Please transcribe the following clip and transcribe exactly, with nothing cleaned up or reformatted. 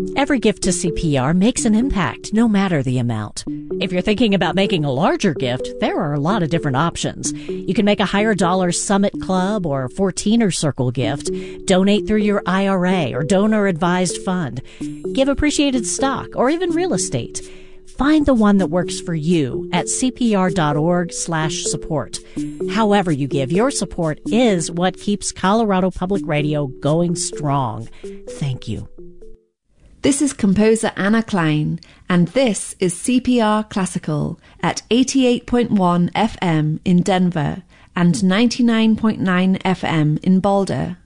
Every gift to C P R makes an impact, no matter the amount. If you're thinking about making a larger gift, there are a lot of different options. You can make a higher dollar Summit Club or fourteener Circle gift, donate through your I R A or donor-advised fund, give appreciated stock, or even real estate. Find the one that works for you at cpr.org slash support. However you give, your support is what keeps Colorado Public Radio going strong. Thank you. This is composer Anna Klein, and this is C P R Classical at eighty-eight point one F M in Denver and ninety-nine point nine F M in Boulder.